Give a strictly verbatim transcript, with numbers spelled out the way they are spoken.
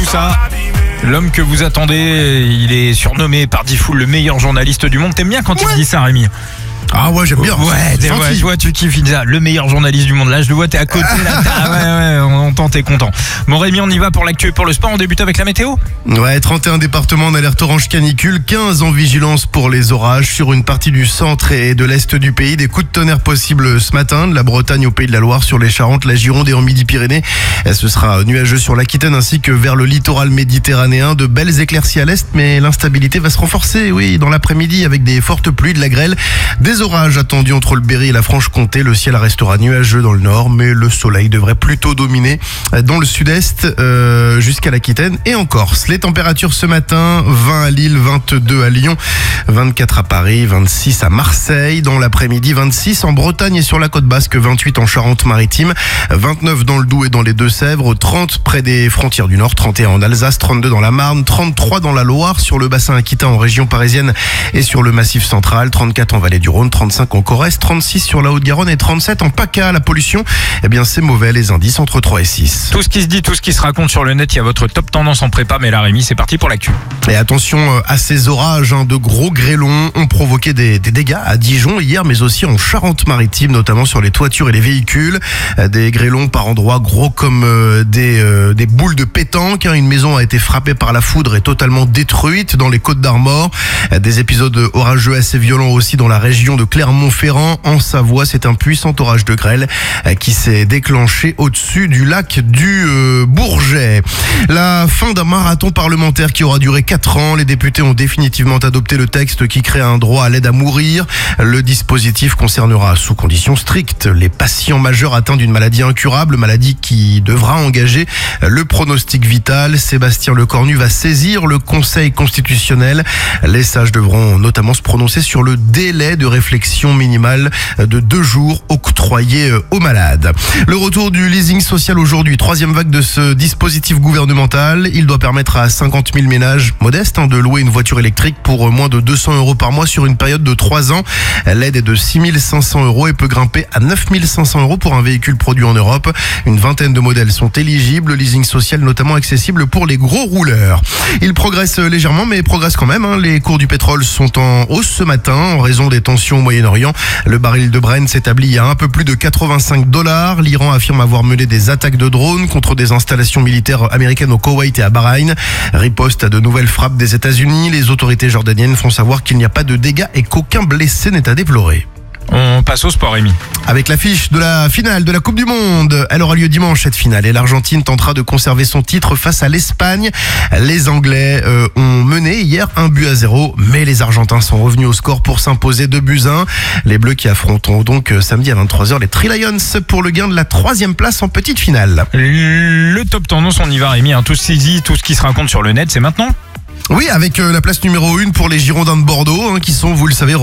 ça. L'homme que vous attendez, il est surnommé par Diffoul le meilleur journaliste du monde. T'aimes bien quand il ouais. te dit ça, Rémi? Ah ouais, j'aime bien. Ouais, t'es, ouais, je vois, tu kiffes, il dit ça. Le meilleur journaliste du monde. Là, je le vois, t'es à côté. Là, ah ouais, ouais, on entend, t'es content. Bon, Rémi, on y va pour l'actu et pour le sport. On débute avec la météo. Ouais, trente et un départements en alerte orange canicule, quinze en vigilance pour les orages sur une partie du centre et de l'est du pays. Des coups de tonnerre possibles ce matin, de la Bretagne au Pays de la Loire, sur les Charentes, la Gironde et en Midi-Pyrénées. Ce sera nuageux sur l'Aquitaine ainsi que vers le littoral méditerranéen. De belles éclaircies à l'est, mais l'instabilité va se renforcer, oui, dans l'après-midi avec des fortes pluies, de la grêle, des orages attendus entre le Berry et la Franche-Comté. Le ciel restera nuageux dans le nord, mais le soleil devrait plutôt dominer dans le sud-est euh, jusqu'à l'Aquitaine et en Corse. Les températures ce matin, vingt à Lille, vingt-deux à Lyon, vingt-quatre à Paris, vingt-six à Marseille. Dans l'après-midi, vingt-six en Bretagne et sur la côte basque, vingt-huit en Charente-Maritime, vingt-neuf dans le Doubs et dans les Deux-Sèvres, trente près des frontières du Nord, trente et un en Alsace, trente-deux dans la Marne, trente-trois dans la Loire, sur le bassin aquitain en région parisienne et sur le massif central, trente-quatre en Vallée du Rhône, trente-cinq en Corrèze, trente-six sur la Haute-Garonne et trente-sept en PACA. La pollution, eh bien c'est mauvais, les indices entre trois et six. Tout ce qui se dit, tout ce qui se raconte sur le net, il y a votre top tendance en prépa. Mais là, Rémi, c'est parti pour l'actu. Et attention à ces orages, hein, de gros grêlons ont provoqué des, des dégâts à Dijon hier, mais aussi en Charente-Maritime, notamment sur les toitures et les véhicules. Des grêlons par endroits gros comme euh, des, euh, des boules de pétanque. Hein. Une maison a été frappée par la foudre et totalement détruite dans les Côtes-d'Armor. Des épisodes orageux assez violents aussi dans la région de Clermont-Ferrand. En Savoie, c'est un puissant orage de grêle qui s'est déclenché au-dessus du lac du euh, Bourget. La fin d'un marathon parlementaire qui aura duré quatre ans. Les députés ont définitivement adopté le texte qui crée un droit à l'aide à mourir. Le dispositif concernera, sous conditions strictes, les patients majeurs atteints d'une maladie incurable, maladie qui devra engager le pronostic vital. Sébastien Lecornu va saisir le Conseil constitutionnel. Les sages devront notamment se prononcer sur le délai de réflexion minimale de deux jours octroyés aux malades. Le retour du leasing social aujourd'hui, troisième vague de ce dispositif gouvernemental. Il doit permettre à cinquante mille ménages modestes hein, de louer une voiture électrique pour moins de deux cents euros par mois sur une période de trois ans. L'aide est de six mille cinq cents euros et peut grimper à neuf mille cinq cents euros pour un véhicule produit en Europe. Une vingtaine de modèles sont éligibles. Le leasing social notamment accessible pour les gros rouleurs. Il progresse légèrement, mais progresse quand même. Hein. Les cours du pétrole sont en hausse ce matin en raison des tensions au Moyen-Orient. Le baril de Brent s'établit à un peu plus de quatre-vingt-cinq dollars. L'Iran affirme avoir mené des attaques de drones contre des installations militaires américaines au Koweït et à Bahreïn. Riposte à de nouvelles frappes des États-Unis. Les autorités jordaniennes font savoir qu'il n'y a pas de dégâts et qu'aucun blessé n'est à déplorer. On passe au sport, Rémi. Avec l'affiche de la finale de la Coupe du Monde. Elle aura lieu dimanche, cette finale. Et l'Argentine tentera de conserver son titre face à l'Espagne. Les Anglais euh, ont mené hier un but à zéro. Mais les Argentins sont revenus au score pour s'imposer deux buts à un. Les Bleus qui affronteront donc euh, samedi à vingt-trois heures les Three Lions pour le gain de la troisième place en petite finale. Le top tendance, on y va, Rémi. Hein. Tout ce qui se dit, tout ce qui se raconte sur le net, c'est maintenant. Oui, avec euh, la place numéro une pour les Girondins de Bordeaux, hein, qui sont, vous le savez,